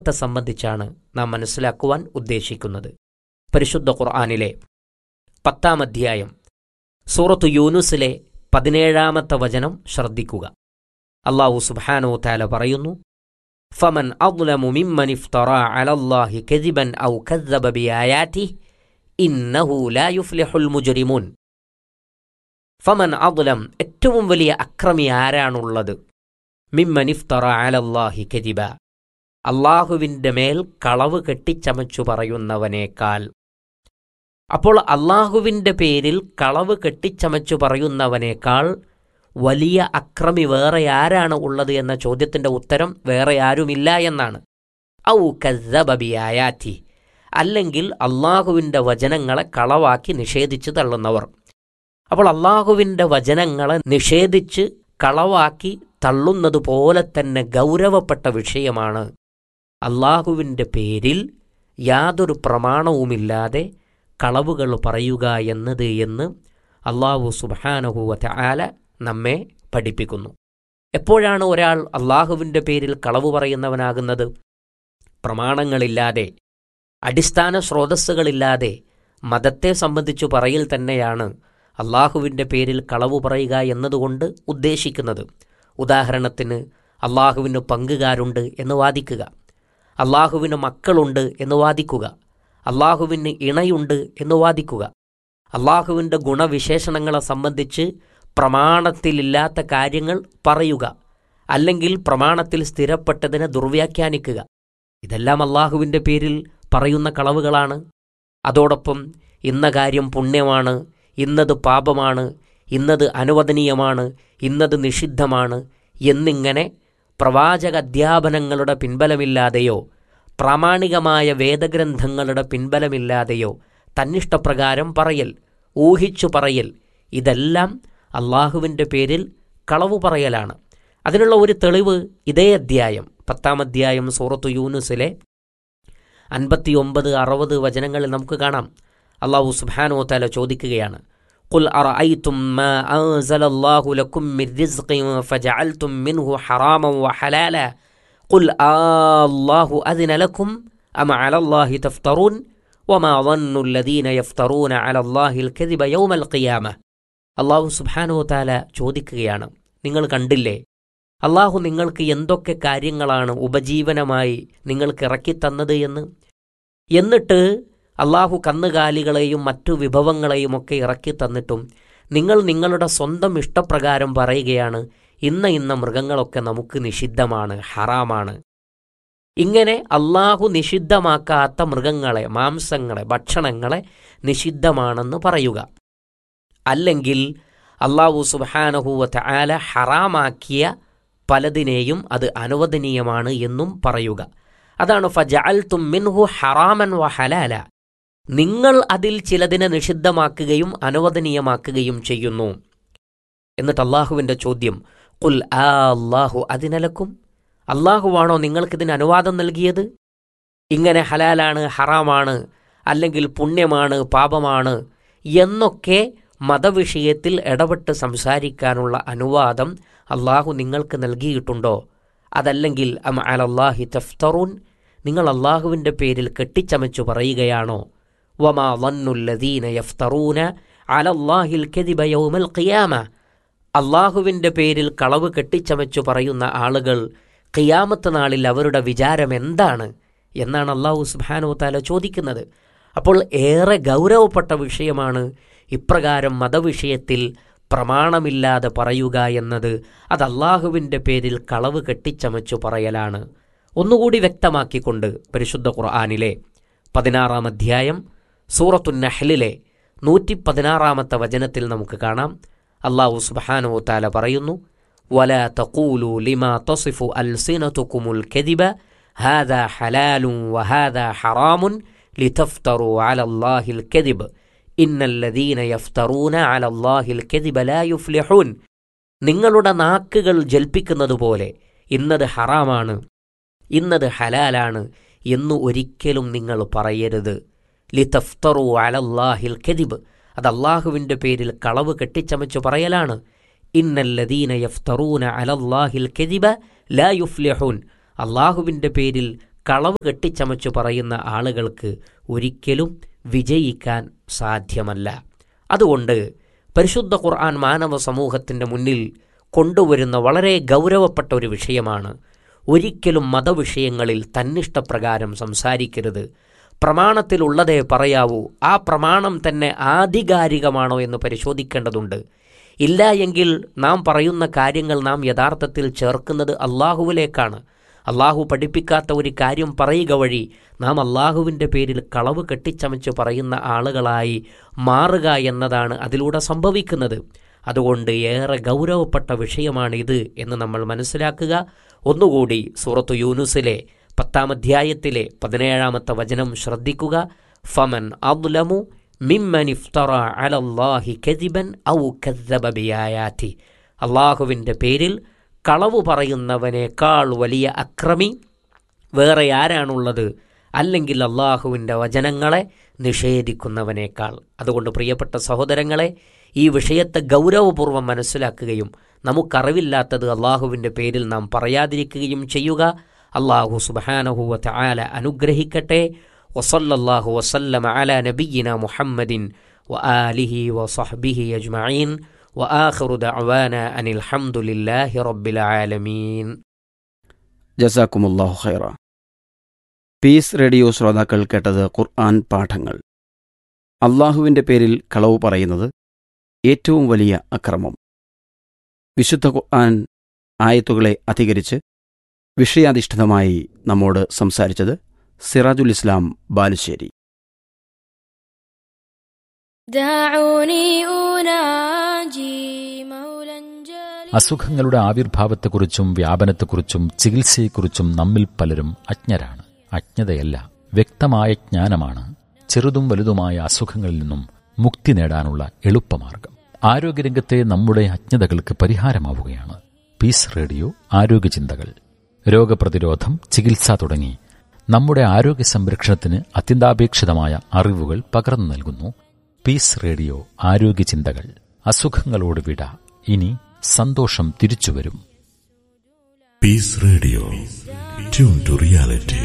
കാര്യത്തെ സംബന്ധിച്ചാണ് നാം മനസ്സിലാക്കുവാൻ ഉദ്ദേശിക്കുന്നത്. പരിശുദ്ധ ഖുർആനിലെ 10-ാം അധ്യായം സൂറത്തു യൂനുസിലെ 17-ാമത്തെ വചനം ശ്രദ്ധിക്കുക. അല്ലാഹു സുബ്ഹാനഹു വ തആല പറയുന്നു, ഫമൻ അദ്ലമു മിമ്മൻ ഇഫ്തറാ അലല്ലാഹി കദിബൻ ഔ കദ്ദബ ബിആയാതിഹി ഇന്നഹു ലാ യുഫ്ലിഹുൽ മുജ്രിമൂൻ. ഫമൻ അദ്ലം, ഏറ്റവും വലിയ അക്രമി ആരാണുള്ളത്? മിമ്മൻ ഇഫ്തറാ അലല്ലാഹി കദിബ, അള്ളാഹുവിൻ്റെ മേൽ കളവ് കെട്ടിച്ചമച്ചു പറയുന്നവനേക്കാൾ. അപ്പോൾ അള്ളാഹുവിൻ്റെ പേരിൽ കളവ് കെട്ടിച്ചമച്ചു പറയുന്നവനേക്കാൾ വലിയ അക്രമി വേറെ ആരാണ് ഉള്ളത് എന്ന ചോദ്യത്തിൻ്റെ ഉത്തരം വേറെ ആരുമില്ല എന്നാണ്. ഔ കദ്ദബ ബിആയാതി, അല്ലെങ്കിൽ അള്ളാഹുവിൻ്റെ വചനങ്ങളെ കളവാക്കി നിഷേധിച്ച് തള്ളുന്നവർ. അപ്പോൾ അള്ളാഹുവിൻ്റെ വചനങ്ങളെ നിഷേധിച്ച് കളവാക്കി തള്ളുന്നത് പോലെ തന്നെ ഗൗരവപ്പെട്ട വിഷയമാണ് അള്ളാഹുവിൻ്റെ പേരിൽ യാതൊരു പ്രമാണവുമില്ലാതെ കളവുകൾ പറയുക എന്നത് എന്ന് അല്ലാഹു സുബ്ഹാനഹു വ തആല നമ്മെ പഠിപ്പിക്കുന്നു. എപ്പോഴാണ് ഒരാൾ അള്ളാഹുവിൻ്റെ പേരിൽ കളവ് പറയുന്നവനാകുന്നത്? പ്രമാണങ്ങളില്ലാതെ, അടിസ്ഥാന സ്രോതസ്സുകളില്ലാതെ മതത്തെ സംബന്ധിച്ചു പറയൽ തന്നെയാണ് അള്ളാഹുവിൻ്റെ പേരിൽ കളവ് പറയുക എന്നതുകൊണ്ട് ഉദ്ദേശിക്കുന്നത്. ഉദാഹരണത്തിന്, അള്ളാഹുവിന് പങ്കുകാരുണ്ട് എന്ന് വാദിക്കുക, അള്ളാഹുവിന് മക്കളുണ്ട് എന്ന് വാദിക്കുക, അള്ളാഹുവിന് ഇണയുണ്ട് എന്ന് വാദിക്കുക, അള്ളാഹുവിൻ്റെ ഗുണവിശേഷണങ്ങളെ സംബന്ധിച്ച് പ്രമാണത്തിലില്ലാത്ത കാര്യങ്ങൾ പറയുക, അല്ലെങ്കിൽ പ്രമാണത്തിൽ സ്ഥിരപ്പെട്ടതിനെ ദുർവ്യാഖ്യാനിക്കുക. ഇതെല്ലാം അള്ളാഹുവിൻ്റെ പേരിൽ പറയുന്ന കളവുകളാണ്. അതോടൊപ്പം ഇന്ന കാര്യം പുണ്യമാണ്, ഇന്നത് പാപമാണ്, ഇന്നത് അനുവദനീയമാണ്, ഇന്നത് നിഷിദ്ധമാണ് എന്നിങ്ങനെ പ്രവാചക അധ്യാപനങ്ങളുടെ പിൻബലമില്ലാതെയോ പ്രാമാണികമായ വേദഗ്രന്ഥങ്ങളുടെ പിൻബലമില്ലാതെയോ തന്നിഷ്ടപ്രകാരം പറയൽ, ഊഹിച്ചു പറയൽ, ഇതെല്ലാം അള്ളാഹുവിൻ്റെ പേരിൽ കളവു പറയലാണ്. അതിനുള്ള ഒരു തെളിവ് ഇതേ അധ്യായം 10-ാം അധ്യായം സൂറത്തു യൂനുസിലെ 59-60 വചനങ്ങളിൽ നമുക്ക് കാണാം. അല്ലാഹു സുബ്ഹാനഹു വ തആല ചോദിക്കുകയാണ്, ഖുൽ അറഅയ്തും മാ അൻസലല്ലാഹു ലക്കും മിർ റിസ്ഖിൻ ഫജഅൽതും മിൻഹു ഹറാമൻ വഹലാല ഖുൽ അല്ലാഹു അദ്ന ലക്കും അം അലല്ലാഹി തഫ്തറൂൻ വമാ ظن الذين يفترون على الله الكذب يوم القيامة. അല്ലാഹു സുബ്ഹാനഹു വ തആല ചോദിക്കുകയാണ്, നിങ്ങൾ കണ്ടില്ലേ അള്ളാഹു നിങ്ങൾക്ക് എന്തൊക്കെ കാര്യങ്ങളാണ് ഉപജീവനമായി നിങ്ങൾക്ക് ഇറക്കിത്തന്നത് എന്ന്. എന്നിട്ട് അള്ളാഹു കന്നുകാലികളെയും മറ്റു വിഭവങ്ങളെയുമൊക്കെ ഇറക്കി തന്നിട്ടും നിങ്ങൾ നിങ്ങളുടെ സ്വന്തം ഇഷ്ടപ്രകാരം പറയുകയാണ് ഇന്ന മൃഗങ്ങളൊക്കെ നമുക്ക് നിഷിദ്ധമാണ്, ഹറാമാണ്. ഇങ്ങനെ അള്ളാഹു നിഷിദ്ധമാക്കാത്ത മൃഗങ്ങളെ, മാംസങ്ങളെ, ഭക്ഷണങ്ങളെ നിഷിദ്ധമാണെന്ന് പറയുക. അല്ലെങ്കിൽ അള്ളാഹു സുബ്ഹാനഹു വ തആല ഹറാമാക്കിയ പലതിനെയും അത് അനുവദനീയമാണ് എന്നും പറയുക. അതാണ് ഫജഅൽതും മിൻഹു ഹറാമൻ വഹലാല, നിങ്ങൾ അതിൽ ചിലതിനെ നിഷിദ്ധമാക്കുകയും അനുവദനീയമാക്കുകയും ചെയ്യുന്നു. എന്നിട്ട് അള്ളാഹുവിൻ്റെ ചോദ്യം, ഖുൽ അല്ലാഹു അദ്ന ലക്കും, അള്ളാഹുവാണോ നിങ്ങൾക്കിതിന് അനുവാദം നൽകിയത്? ഇങ്ങനെ ഹലാലാണ്, ഹറാമാണ്, അല്ലെങ്കിൽ പുണ്യമാണ്, പാപമാണ് എന്നൊക്കെ മതവിഷയത്തിൽ ഇടപെട്ട് സംസാരിക്കാനുള്ള അനുവാദം അള്ളാഹു നിങ്ങൾക്ക് നൽകിയിട്ടുണ്ടോ? അതല്ലെങ്കിൽ അം അലല്ലാഹി തഫ്തറൂൻ, നിങ്ങൾ അള്ളാഹുവിൻ്റെ പേരിൽ കെട്ടിച്ചമച്ചു പറയുകയാണോ? വമാ ظنُّ യഫ്തറൂന അലല്ലാഹിൽ കദിബ യൗമൽ ഖിയാമ, അള്ളാഹുവിൻ്റെ പേരിൽ കളവ് കെട്ടിച്ചമച്ചു പറയുന്ന ആളുകൾ ഖിയാമത്ത് നാളിൽ അവരുടെ വിചാരം എന്താണ് എന്നാണ് അല്ലാഹു സുബ്ഹാനഹു വ തആല ചോദിക്കുന്നത്. അപ്പോൾ ഏറെ ഗൗരവപ്പെട്ട വിഷയമാണ് ഇപ്രകാരം മതവിഷയത്തിൽ പ്രമാണമില്ലാതെ പറയുക എന്നത്. അത് അള്ളാഹുവിൻ്റെ പേരിൽ കളവ് കെട്ടിച്ചമച്ചു പറയലാണ്. ഒന്നുകൂടി വ്യക്തമാക്കിക്കൊണ്ട് പരിശുദ്ധ ഖുർആനിലെ 16-ാം അധ്യായം സൂറത്തു നഹ്ലിലെ 116-ാമത്തെ വചനത്തിൽ നമുക്ക് കാണാം, അല്ലാഹു സുബ്ഹാനഹു വ തആല പറയുന്നു, വലാ തഖൂലു ലിമാ തസിഫു അൽസിനതുകുമുൽ കദിബ ഹാദാ ഹലാലുൻ വഹാദാ ഹറാമുൻ ലിതഫ്തറൂ അലല്ലാഹിൽ കദിബ് ഇന്നല്ലദീന യഫ്തറൂന അലല്ലാഹിൽ കദിബ ലാ യുഫ്ലിഹൂൻ. നിങ്ങളുടെ നാക്കുകൾ ജൽപ്പിക്കുന്നത് പോലെ ഇന്നത് ഹറാമാണ്, ഇന്നത് ഹലാലാണ് എന്നു ഒരിക്കലും നിങ്ങൾ പറയരുത്. ലിതഫ്തറൂ അലല്ലാഹിൽ കദിബ്, അത് അള്ളാഹുവിൻ്റെ പേരിൽ കളവ് കെട്ടിച്ചമച്ചു പറയലാണ്. ഇന്നല്ലദീന യഫ്തറൂന അലല്ലാഹിൽ കദിബ ലാ യുഫ്ലിഹൂൻ, അള്ളാഹുവിൻ്റെ പേരിൽ കളവ് കെട്ടിച്ചമച്ചു പറയുന്ന ആളുകൾക്ക് ഒരിക്കലും വിജയിക്കാൻ സാധ്യമല്ല. അതുകൊണ്ട് പരിശുദ്ധ ഖുർആൻ മാനവ സമൂഹത്തിൻ്റെ മുന്നിൽ കൊണ്ടുവരുന്ന വളരെ ഗൗരവപ്പെട്ട ഒരു വിഷയമാണ്. ഒരിക്കലും മതവിഷയങ്ങളിൽ തന്നിഷ്ടപ്രകാരം സംസാരിക്കരുത്. പ്രമാണത്തിലുള്ളതേ പറയാവൂ. ആ പ്രമാണം തന്നെ ആധികാരികമാണോ എന്ന് പരിശോധിക്കേണ്ടതുണ്ട്. ഇല്ല എങ്കിൽ നാം പറയുന്ന കാര്യങ്ങൾ നാം യഥാർത്ഥത്തിൽ ചേർക്കുന്നത് അള്ളാഹുവിലേക്കാണ്. അള്ളാഹു പഠിപ്പിക്കാത്ത ഒരു കാര്യം പറയുക വഴി നാം അള്ളാഹുവിൻ്റെ പേരിൽ കളവ് കെട്ടിച്ചമച്ച് പറയുന്ന ആളുകളായി മാറുക എന്നതാണ് അതിലൂടെ സംഭവിക്കുന്നത്. അതുകൊണ്ട് ഏറെ ഗൗരവപ്പെട്ട വിഷയമാണിത് എന്ന് നമ്മൾ മനസ്സിലാക്കുക. ഒന്നുകൂടി സൂറത്തു യൂനുസിലെ 10-ാം അധ്യായത്തിലെ 17-ാമത്തെ വചനം ശ്രദ്ധിക്കുക. ഫമൻ അദ്ലമു മിമ്മൻ ഇഫ്തറ അലല്ലാഹി കദിബൻ ഔ കദ്ദബ ബിആയാതി. അള്ളാഹുവിൻ്റെ പേരിൽ കളവ് പറയുന്നവനേക്കാൾ വലിയ അക്രമി വേറെ ആരാണുള്ളത്? അല്ലെങ്കിൽ അള്ളാഹുവിൻ്റെ വചനങ്ങളെ നിഷേധിക്കുന്നവനേക്കാൾ. അതുകൊണ്ട് പ്രിയപ്പെട്ട സഹോദരങ്ങളെ, ഈ വിഷയത്തെ ഗൗരവപൂർവ്വം മനസ്സിലാക്കുകയും നമുക്കറിവില്ലാത്തത് അള്ളാഹുവിൻ്റെ പേരിൽ നാം പറയാതിരിക്കുകയും ചെയ്യുക. അള്ളാഹു സുബ്ഹാനഹു വ തആല അനുഗ്രഹിക്കട്ടെ. വസല്ലല്ലാഹു വസല്ലമ അലാ നബിയ്യിനാ മുഹമ്മദിൻ വആലിഹി വസഹ്ബിഹി അജ്മഈൻ വആഖിറു ദഅവാനാ അനിൽ ഹംദുലില്ലാഹി റബ്ബിൽ ആലമീൻ. ജസാക്കുമുല്ലാഹു ഖൈറ. പീസ് റേഡിയോ ശ്രോതാക്കൾ കേട്ടത് ഖുർആൻ പാഠങ്ങൾ. അള്ളാഹുവിൻ്റെ പേരിൽ കളവ് പറയുന്നത് ഏറ്റവും വലിയ അക്രമം. വിശുദ്ധ ഖുർആൻ ആയത്തുകളെ അധികരിച്ച് വിഷയാധിഷ്ഠിതമായി നമ്മോട് സംസാരിച്ചത് സിറാജുൽ ഇസ്ലാം ബാലുശ്ശേരി. അസുഖങ്ങളുടെ ആവിർഭാവത്തെക്കുറിച്ചും വ്യാപനത്തെക്കുറിച്ചും ചികിത്സയെക്കുറിച്ചും നമ്മിൽ പലരും അജ്ഞരാണ്. അജ്ഞതയല്ല, വ്യക്തമായ ജ്ഞാനമാണ് ചെറുതും വലുതുമായ അസുഖങ്ങളിൽ നിന്നും മുക്തി നേടാനുള്ള എളുപ്പമാർഗം. ആരോഗ്യരംഗത്തെ നമ്മുടെ അജ്ഞതകൾക്ക് പരിഹാരമാവുകയാണ് പീസ് റേഡിയോ ആരോഗ്യചിന്തകൾ. രോഗപ്രതിരോധം, ചികിത്സ തുടങ്ങി നമ്മുടെ ആരോഗ്യ സംരക്ഷണത്തിന് അത്യന്താപേക്ഷിതമായ അറിവുകൾ പകർന്നു നൽകുന്നു പീസ് റേഡിയോ ആരോഗ്യചിന്തകൾ. അസുഖങ്ങളോട് വിട, ഇനി സന്തോഷം തിരിച്ചുവരും. Piece radio, tune to reality.